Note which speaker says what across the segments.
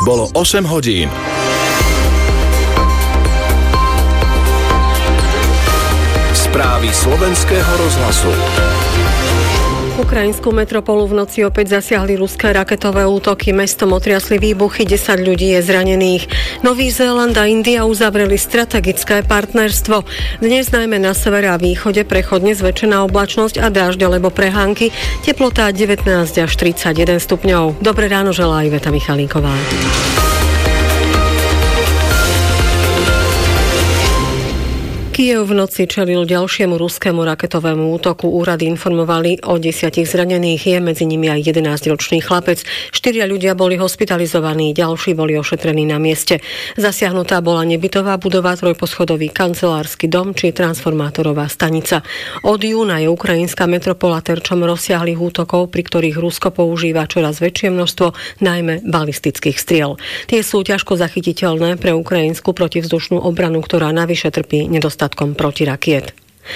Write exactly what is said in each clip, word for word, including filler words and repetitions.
Speaker 1: Bolo osem hodín. Správy slovenského rozhlasu.
Speaker 2: Ukrajinskú metropolu v noci opäť zasiahli ruské raketové útoky. Mestom otriasli výbuchy, desať ľudí je zranených. Nový Zéland a India uzavreli strategické partnerstvo. Dnes najmä na severe a východe prechodne zväčšená oblačnosť a dážď alebo prehánky. Teplota devätnásť až tridsaťjeden stupňov. Dobré ráno želá Iveta Michalíková. Kyjev v noci čelil ďalšiemu ruskému raketovému útoku. Úrady informovali o desiatich zranených, je medzi nimi aj jedenásťročný chlapec. Štyria ľudia boli hospitalizovaní, ďalší boli ošetrení na mieste. Zasiahnutá bola nebytová budova, trojposchodový kancelársky dom či transformátorová stanica. Od júna je ukrajinská metropola terčom rozsiahlych útokov, pri ktorých Rusko používa čoraz väčšie množstvo najmä balistických striel. Tie sú ťažko zachytiteľné pre ukrajinskú protivzdušnú obranu, ktorá navyše trpí nedostatkom protirakiet.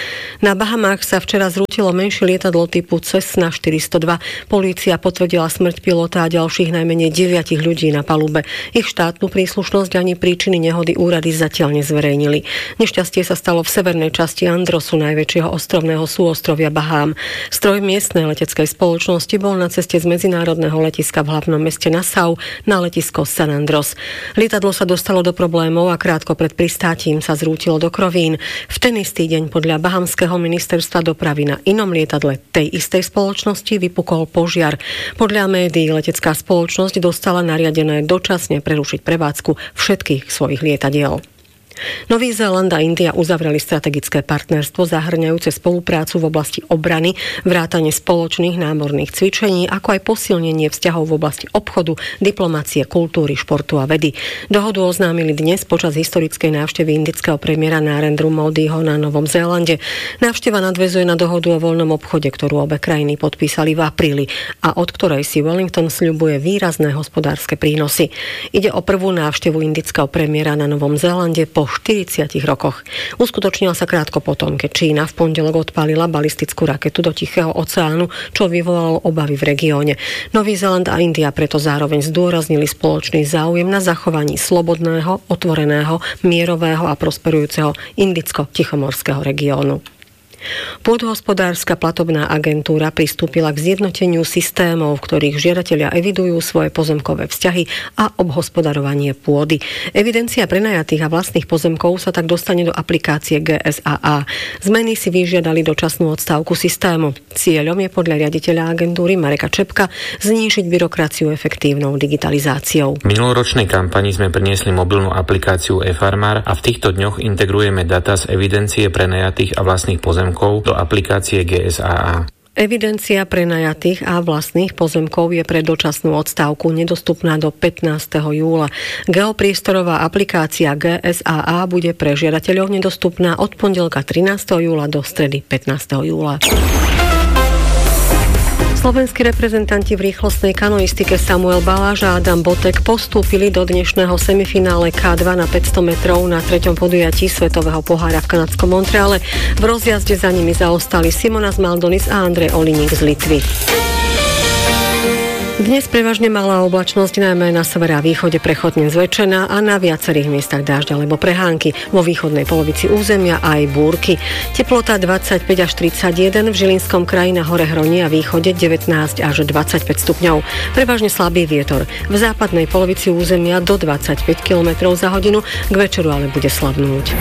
Speaker 2: Na Bahamách sa včera zrútilo menšie lietadlo typu Cessna štyristo dva. Polícia potvrdila smrť pilota a ďalších najmenej deviatich ľudí na palube. Ich štátnu príslušnosť ani príčiny nehody úrady zatiaľ nezverejnili. Nešťastie sa stalo v severnej časti Androsu, najväčšieho ostrovného súostrovia Bahám. Stroj miestnej leteckej spoločnosti bol na ceste z medzinárodného letiska v hlavnom meste Nassau na letisko San Andros. Lietadlo sa dostalo do problémov a krátko pred pristátím sa zrútilo do krovín. V ten istý deň podľa Bahamského ministerstva dopravy na inom lietadle tej istej spoločnosti vypukol požiar. Podľa médií letecká spoločnosť dostala nariadené dočasne prerušiť prevádzku všetkých svojich lietadiel. Nový Zéland a India uzavreli strategické partnerstvo zahŕňajúce spoluprácu v oblasti obrany, vrátane spoločných námorných cvičení, ako aj posilnenie vzťahov v oblasti obchodu, diplomácie, kultúry, športu a vedy. Dohodu oznámili dnes počas historickej návštevy indického premiéra Narendru Modiho na Novom Zélande. Návšteva nadväzuje na dohodu o voľnom obchode, ktorú obe krajiny podpísali v apríli a od ktorej si Wellington sľubuje výrazné hospodárske prínosy. Ide o prvú návštevu indického premiéra na Novom Zélande po štyridsiatich rokoch. Uskutočnila sa krátko potom, keď Čína v pondelok odpálila balistickú raketu do Tichého oceánu, čo vyvolalo obavy v regióne. Nový Zéland a India preto zároveň zdôraznili spoločný záujem na zachovaní slobodného, otvoreného, mierového a prosperujúceho indicko-tichomorského regiónu. Pôdohospodárska platobná agentúra pristúpila k zjednoteniu systémov, v ktorých žiadatelia evidujú svoje pozemkové vzťahy a obhospodarovanie pôdy. Evidencia prenajatých a vlastných pozemkov sa tak dostane do aplikácie G S A A. Zmeny si vyžiadali dočasnú odstávku systému. Cieľom je podľa riaditeľa agentúry Mareka Čepka znížiť byrokraciu efektívnou digitalizáciou.
Speaker 3: V minuloročnej kampani sme priniesli mobilnú aplikáciu e-Farmár a v týchto dňoch integrujeme data z evidencie prenajatých a vlastných pozemkov do aplikácie G S A A.
Speaker 2: Evidencia prenajatých a vlastných pozemkov je pre dočasnú odstávku nedostupná do pätnásteho júla. Geopriestorová aplikácia G S A A bude pre žiadateľov nedostupná od pondelka trinásteho júla do stredy pätnásteho júla. Slovenskí reprezentanti v rýchlostnej kanoistike Samuel Baláž a Adam Botek postúpili do dnešného semifinále ká dva na päťsto metrov na treťom podujatí Svetového pohára v kanadskom Montreale. V rozjazde za nimi zaostali Simona z Maldonis a Andrej Oliník z Litvy. Dnes prevažne malá oblačnosť, najmä na severe a východe prechodne zväčšená a na viacerých miestach dážď alebo prehánky. Vo východnej polovici územia aj búrky. Teplota dvadsaťpäť až tridsaťjeden, v Žilinskom kraji na hore Hroni a východe devätnásť až dvadsaťpäť stupňov. Prevažne slabý vietor. V západnej polovici územia do dvadsaťpäť kilometrov za hodinu, k večeru ale bude slabnúť.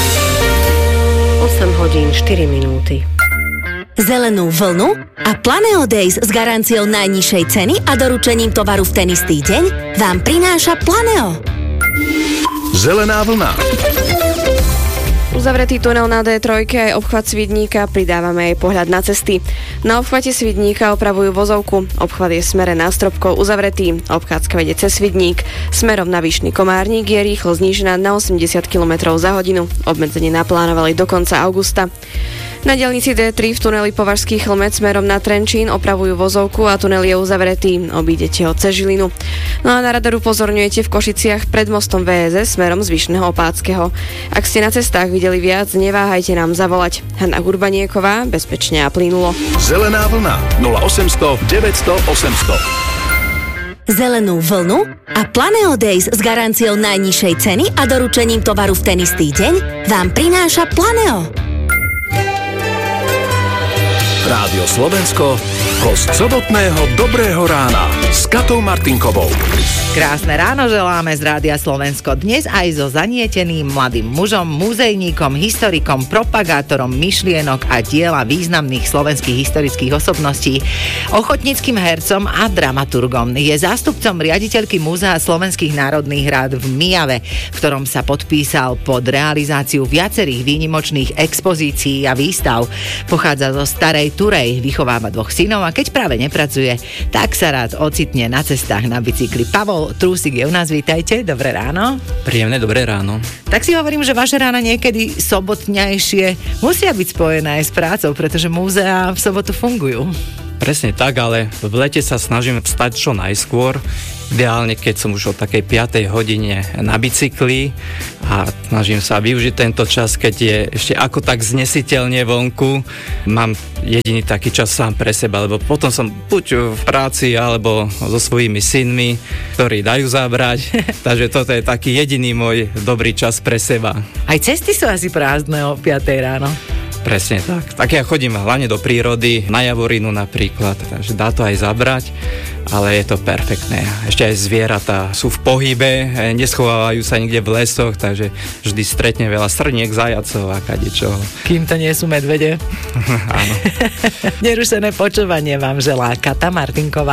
Speaker 2: osem hodín štyri minúty.
Speaker 4: Zelenú vlnu a Planeo Days s garanciou najnižšej ceny a doručením tovaru v ten istý deň vám prináša Planeo.
Speaker 1: Zelená vlna.
Speaker 5: Uzavretý tunel na dé tri aj obchvat Svidníka, pridávame aj pohľad na cesty. Na obchvate Svidníka opravujú vozovku, obchvat je v smere nástropkov uzavretý, obchádzka vedie cez Svidník. Smerom na Vyšný Komárnik je rýchlo znížená na osemdesiat kilometrov za hodinu, obmedzenie naplánovali do konca augusta. Na diaľnici dé tri v tuneli Považský Chlmec smerom na Trenčín opravujú vozovku a tunel je uzavretý. Obídete ho cez Žilinu. No a na radaru upozorňujete v Košiciach pred mostom vé es es smerom z Vyšného Opátskeho. Ak ste na cestách videli viac, neváhajte nám zavolať. Hanna Gurbanieková, bezpečne a plynulo.
Speaker 1: Zelená vlna nula osemsto deväťsto osemsto.
Speaker 4: zelenú vlnu a Planeo Days s garanciou najnižšej ceny a doručením tovaru v ten istý deň vám prináša Planeo.
Speaker 1: Rádio Slovensko, host sobotného Dobrého rána s Katou Martinkovou.
Speaker 6: Krásne ráno želáme z Rádia Slovensko. Dnes aj so zanieteným mladým mužom, muzejníkom, historikom, propagátorom myšlienok a diela významných slovenských historických osobností, ochotníckym hercom a dramaturgom. Je zástupcom riaditeľky Múzea slovenských národných rád v Myjave, v ktorom sa podpísal pod realizáciu viacerých výnimočných expozícií a výstav. Pochádza zo Starej Turej, vychováva dvoch synov a keď práve nepracuje, tak sa rád ocitne na cestách na bicykli. Pavol Trúsik je u nás, vítajte, dobré ráno.
Speaker 7: Príjemné dobré ráno.
Speaker 6: Tak si hovorím, že vaše rána niekedy sobotnejšie musia byť spojené aj s prácou, pretože múzea v sobotu fungujú.
Speaker 7: Presne tak, ale v lete sa snažím vstať čo najskôr. Ideálne, keď som už o takej piatej hodine na bicykli a snažím sa využiť tento čas, keď je ešte ako tak znesiteľne vonku. Mám jediný taký čas sám pre seba, lebo potom som buď v práci alebo so svojimi synmi, ktorí dajú zabrať. Takže toto je taký jediný môj dobrý čas pre seba.
Speaker 6: Aj cesty sú asi prázdne o piatej ráno.
Speaker 7: Presne tak. Tak ja chodím hlavne do prírody, na Javorinu napríklad, takže dá to aj zabrať, ale je to perfektné. Ešte aj zvieratá sú v pohybe, neschovávajú sa nikde v lesoch, takže vždy stretne veľa srniek, zajacov a kadečoho.
Speaker 6: Kým to nie sú medvede.
Speaker 7: Áno.
Speaker 6: Nerušené počúvanie vám želá Kata Martinková.